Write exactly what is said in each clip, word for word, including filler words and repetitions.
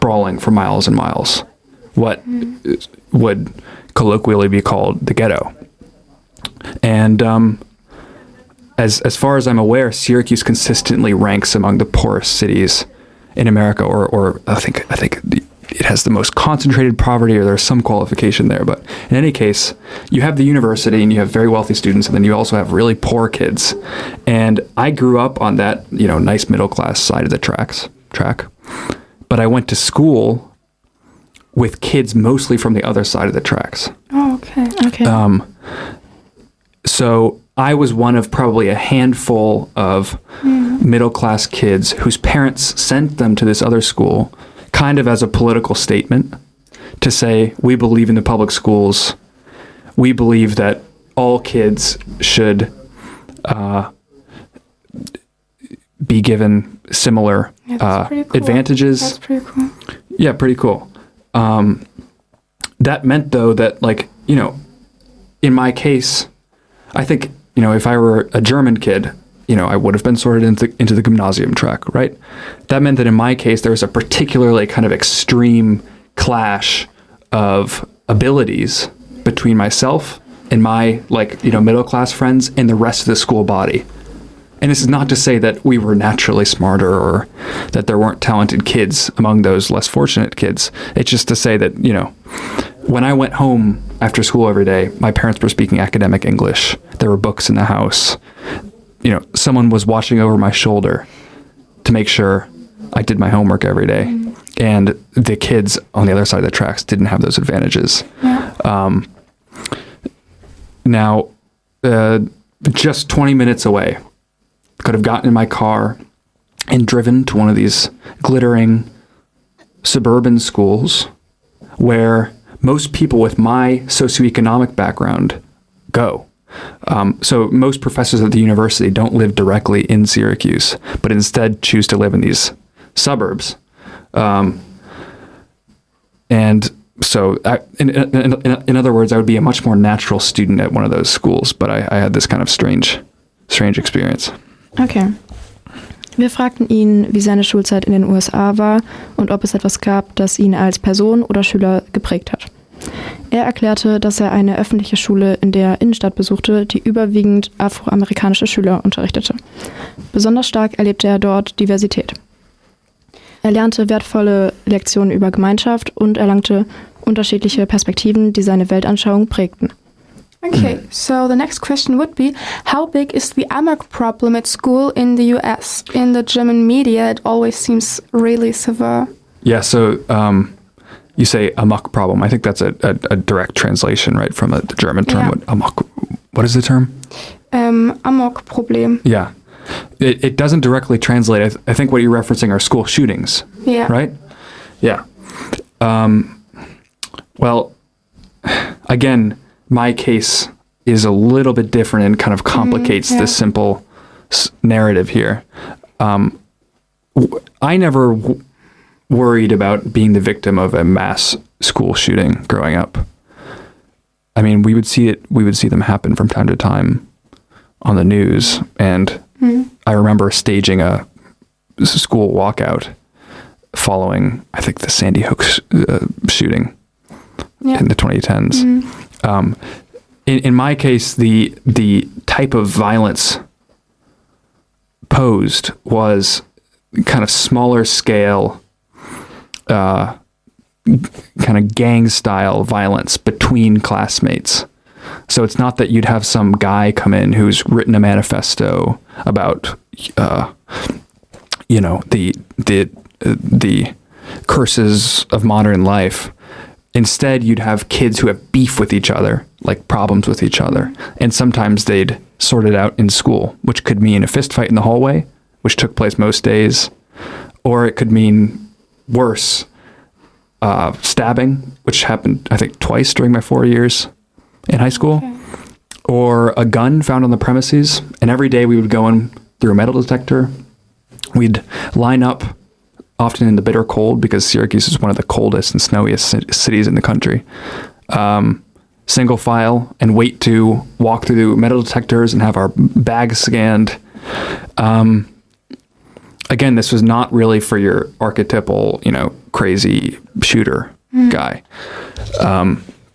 brawling for miles and miles. What mm. would colloquially be called the ghetto. And um, as as far as I'm aware, Syracuse consistently ranks among the poorest cities in America, or or I think I think it has the most concentrated poverty, or there's some qualification there. But in any case, you have the university and you have very wealthy students, and then you also have really poor kids. And I grew up on that, you know, nice middle class side of the tracks track. But I went to school with kids mostly from the other side of the tracks. Oh, okay. Okay. Um, so I was one of probably a handful of mm. middle-class kids whose parents sent them to this other school kind of as a political statement to say, we believe in the public schools. We believe that all kids should uh, be given similar yeah, uh, cool. advantages. That's pretty cool. Yeah, pretty cool. Um, that meant, though, that, like, you know, in my case, I think, you know, if I were a German kid, you know, I would have been sorted into, into the gymnasium track, right? That meant that in my case, there was a particularly kind of extreme clash of abilities between myself and my, like, you know, middle-class friends and the rest of the school body. And this is not to say that we were naturally smarter or that there weren't talented kids among those less fortunate kids. It's just to say that, you know, when I went home after school every day, my parents were speaking academic English. There were books in the house. You know, someone was watching over my shoulder to make sure I did my homework every day. Mm. And the kids on the other side of the tracks didn't have those advantages. Yeah. Um, now, uh, just twenty minutes away, could have gotten in my car and driven to one of these glittering suburban schools where most people with my socioeconomic background go. Um, so most professors at the university don't live directly in Syracuse, but instead choose to live in these suburbs. Um, and so I, in, in, in, in other words, I would be a much more natural student at one of those schools, but I, I had this kind of strange, strange experience. Okay. Wir fragten ihn, wie seine Schulzeit in den U S A war und ob es etwas gab, das ihn als Person oder Schüler geprägt hat. Er erklärte, dass er eine öffentliche Schule in der Innenstadt besuchte, die überwiegend afroamerikanische Schüler unterrichtete. Besonders stark erlebte er dort Diversität. Er lernte wertvolle Lektionen über Gemeinschaft und erlangte unterschiedliche Perspektiven, die seine Weltanschauung prägten. Okay, so the next question would be, how big is the amok problem at school in the U S? In the German media, it always seems really severe. Yeah, so um, you say amok problem. I think that's a, a, a direct translation, right, from a, the German term. Yeah. What, amok, what is the term? Um, amok problem. Yeah. It, it doesn't directly translate. I, th- I think what you're referencing are school shootings, Yeah. right? Yeah. Um, well, again, my case is a little bit different and kind of complicates mm, yeah. the simple s- narrative here. Um, w- I never w- worried about being the victim of a mass school shooting growing up. I mean, we would see it, we would see them happen from time to time on the news. And mm. I remember staging a school walkout following, I think, the Sandy Hook sh- uh, shooting Yeah. in the twenty tens. Mm. Um, in, in my case, the the type of violence posed was kind of smaller scale, uh, kind of gang style violence between classmates. So it's not that you'd have some guy come in who's written a manifesto about, uh, you know, the the uh, the curses of modern life. Instead, you'd have kids who have beef with each other, like problems with each other. And sometimes they'd sort it out in school, which could mean a fist fight in the hallway, which took place most days. Or it could mean worse, uh, stabbing, which happened, I think, twice during my four years in high school. Okay. Or a gun found on the premises. And every day we would go in through a metal detector. We'd line up, often in the bitter cold, because Syracuse is one of the coldest and snowiest c- cities in the country. Um, single file and wait to walk through the metal detectors and have our bags scanned. Um, again, this was not really for your archetypal, you know, crazy shooter guy. Um,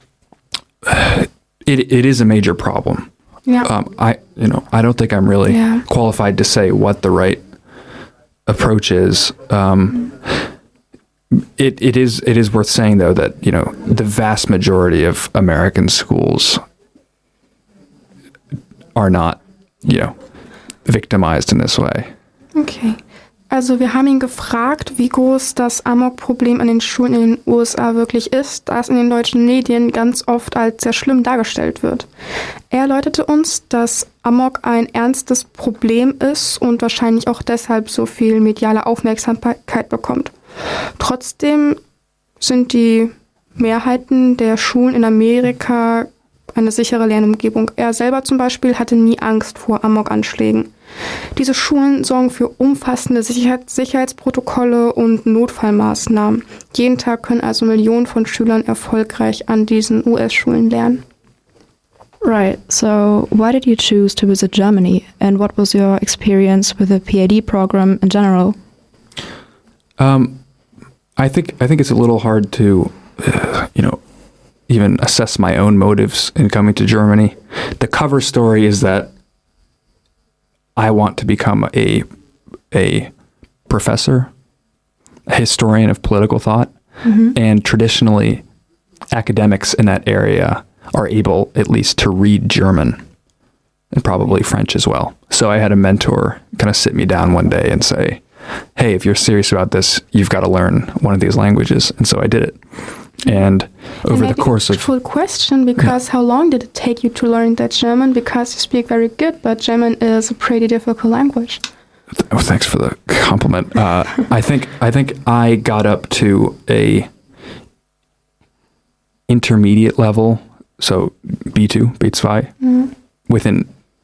it it is a major problem. Yeah. Um, I you know I don't think I'm really Yeah. qualified to say what the right approach is. Um, it it is it is worth saying though that you know the vast majority of American schools are not you know victimized in this way. Okay. Also wir haben ihn gefragt, wie groß das Amok-Problem an den Schulen in den U S A wirklich ist, da es in den deutschen Medien ganz oft als sehr schlimm dargestellt wird. Er erläuterte uns, dass Amok ein ernstes Problem ist und wahrscheinlich auch deshalb so viel mediale Aufmerksamkeit bekommt. Trotzdem sind die Mehrheiten der Schulen in Amerika eine sichere Lernumgebung. Er selber zum Beispiel hatte nie Angst vor Amok-Anschlägen. Diese Schulen sorgen für umfassende Sicherheit, Sicherheitsprotokolle und Notfallmaßnahmen. Jeden Tag können also Millionen von Schülern erfolgreich an diesen U S-Schulen lernen. Right, so why did you choose to visit Germany and what was your experience with the P A D program in general? Um, I think I think it's a little hard to, uh, you know, even assess my own motives in coming to Germany. The cover story is that I want to become a a professor, a historian of political thought, mm-hmm. and traditionally, academics in that area are able at least to read German and probably French as well. So I had a mentor kind of sit me down one day and say, hey, if you're serious about this, you've got to learn one of these languages. And so I did it. And over and the course of... full question, because yeah. How long did it take you to learn that German? Because you speak very good, but German is a pretty difficult language. Oh, thanks for the compliment. Uh, I think I think I got up to a intermediate level, so B two, B two, mm. within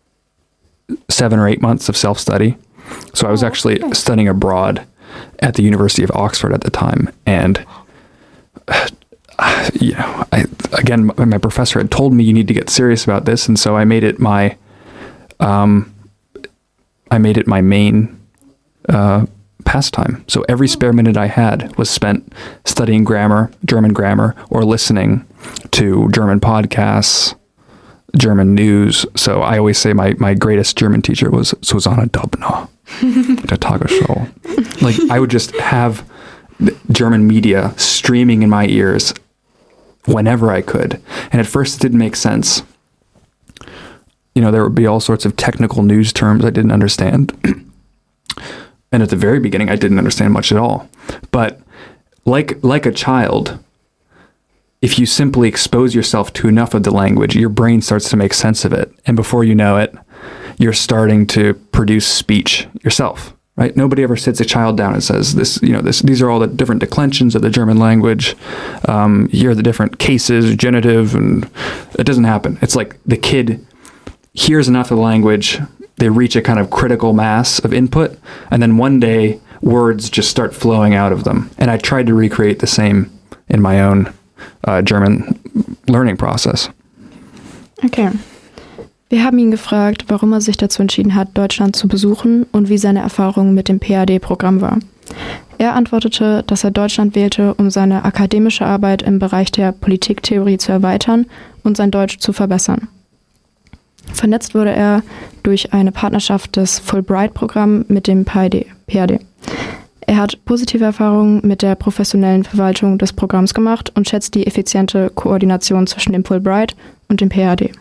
seven or eight months of self-study. So I was oh, actually okay. studying abroad at the University of Oxford at the time, and uh, you know, I, again, my, my professor had told me you need to get serious about this, and so I made it my, um, I made it my main uh, pastime. So every spare minute I had was spent studying grammar, German grammar, or listening to German podcasts, German news. So I always say my, my greatest German teacher was Susanne Dobner, der Tagesschau. Like I would just have German media streaming in my ears whenever I could. And at first it didn't make sense. You know, there would be all sorts of technical news terms I didn't understand. And at the very beginning, I didn't understand much at all. But like like a child, if you simply expose yourself to enough of the language, your brain starts to make sense of it. And before you know it, you're starting to produce speech yourself, right? Nobody ever sits a child down and says, "This, you know, this. These are all the different declensions of the German language. Um, here are the different cases, genitive," and it doesn't happen. It's like the kid hears enough of the language, they reach a kind of critical mass of input, and then one day words just start flowing out of them. And I tried to recreate the same in my own uh, German learning process. Okay. Wir haben ihn gefragt, warum er sich dazu entschieden hat, Deutschland zu besuchen und wie seine Erfahrung mit dem P A D-Programm war. Er antwortete, dass er Deutschland wählte, um seine akademische Arbeit im Bereich der Politiktheorie zu erweitern und sein Deutsch zu verbessern. Vernetzt wurde er durch eine Partnerschaft des Fulbright-Programms mit dem P A D. Er hat positive Erfahrungen mit der professionellen Verwaltung des Programms gemacht und schätzt die effiziente Koordination zwischen dem Fulbright und dem P A D.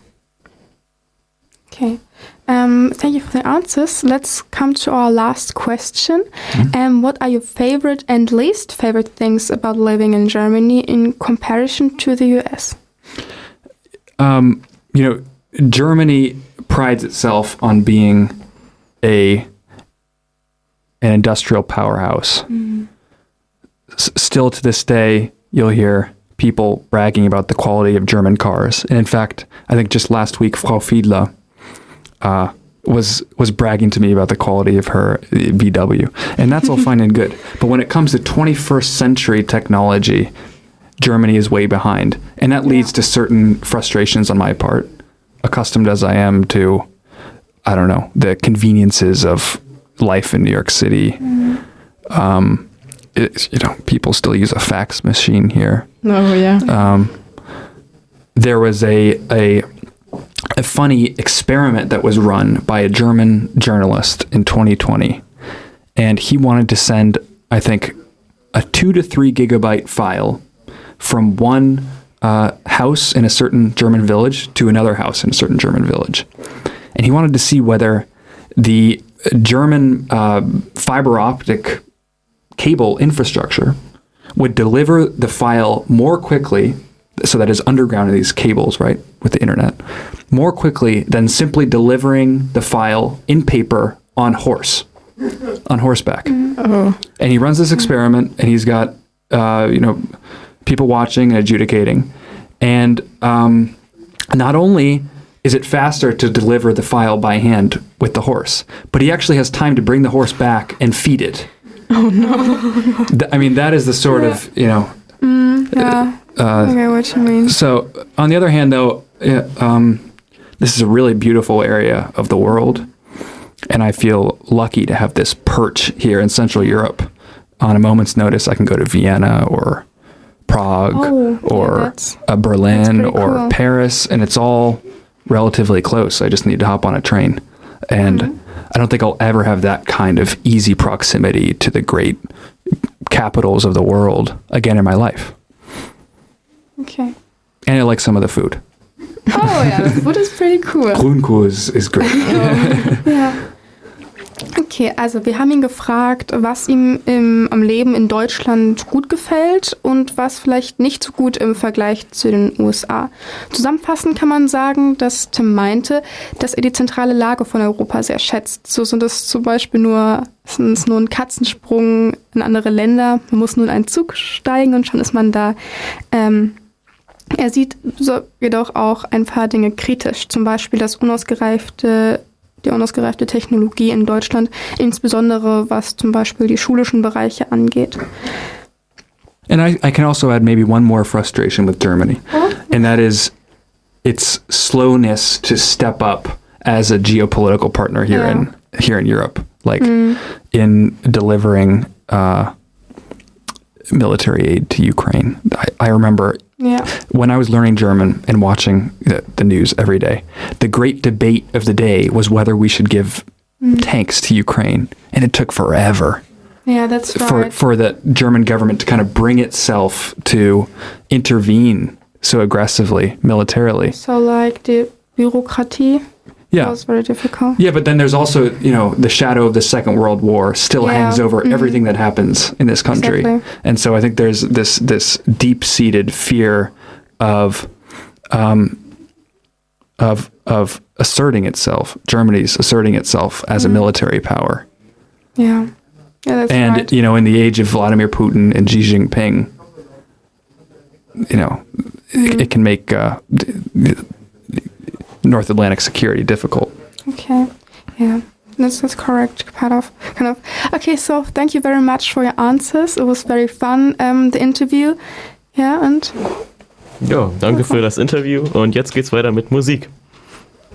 Okay. Um, thank you for the answers. Let's come to our last question. Mm-hmm. Um, what are your favorite and least favorite things about living in Germany in comparison to the U S? Um, you know, Germany prides itself on being a an industrial powerhouse. Mm. S- still to this day, you'll hear people bragging about the quality of German cars. And in fact, I think just last week, Frau Fiedler uh, was was bragging to me about the quality of her V W. And that's all fine and good. But when it comes to twenty-first century technology, Germany is way behind. And that leads to certain frustrations on my part. Accustomed as I am to, I don't know, the conveniences of life in New York City. Mm. Um, it, you know, people still use a fax machine here. Oh, yeah. Um, there was a, a a funny experiment that was run by a German journalist in twenty twenty, and he wanted to send, I think, a two to three gigabyte file from one uh, house in a certain German village to another house in a certain German village, and he wanted to see whether the German uh, fiber optic cable infrastructure would deliver the file more quickly, so that is underground in these cables, right, with the internet, more quickly than simply delivering the file in paper on horse, on horseback. Oh. And he runs this experiment, and he's got, uh, you know, people watching and adjudicating. And um, not only is it faster to deliver the file by hand with the horse, but he actually has time to bring the horse back and feed it. Oh, no. Th- I mean, that is the sort of, you know... Mm, yeah. Uh, Okay, what you mean. So, on the other hand, though, yeah, um, this is a really beautiful area of the world, and I feel lucky to have this perch here in Central Europe. On a moment's notice, I can go to Vienna or Prague Oh, yeah, or that's- uh, Berlin that's pretty or cool. Paris, and it's all relatively close. I just need to hop on a train. And Mm-hmm. I don't think I'll ever have that kind of easy proximity to the great capitals of the world again in my life. Okay. And I like some of the food. Oh ja, das Food ist pretty cool. Grünkohl is, is great. Ja. Okay, also wir haben ihn gefragt, was ihm im, am Leben in Deutschland gut gefällt und was vielleicht nicht so gut im Vergleich zu den U S A. Zusammenfassend kann man sagen, dass Tim meinte, dass er die zentrale Lage von Europa sehr schätzt. So sind es zum Beispiel nur, es ist nur ein Katzensprung in andere Länder. Man muss nur in einen Zug steigen und schon ist man da. Ähm, Er sieht so jedoch auch ein paar Dinge kritisch, zum Beispiel das unausgereifte, die unausgereifte Technologie in Deutschland, insbesondere was zum Beispiel die schulischen Bereiche angeht. And I, I can also add maybe one more frustration with Germany, and that is its slowness to step up as a geopolitical partner here Yeah. in here in Europe, like in delivering uh, military aid to Ukraine. I, I remember Ja, when I was learning German and watching the, the news every day, the great debate of the day was whether we should give tanks to Ukraine, and it took forever yeah, that's for right. for the German government to kind of bring itself to intervene so aggressively militarily. So like the Bürokratie Yeah. was very difficult. Yeah, but then there's also, you know, the shadow of the Second World War still Yeah. hangs over Mhm. everything that happens in this country. Exactly. And so I think there's this this deep-seated fear of um of of asserting itself, Germany's asserting itself as a military power. Yeah, yeah, that's And right. you know, in the age of Vladimir Putin and Xi Jinping, you know, it, it can make uh, d- d- North Atlantic security difficult. Okay, yeah. That's, that's correct, kind of, kind of. Okay, so thank you very much for your answers. It was very fun, um, the interview. Yeah, and Ja, danke für das Interview und jetzt geht's weiter mit Musik.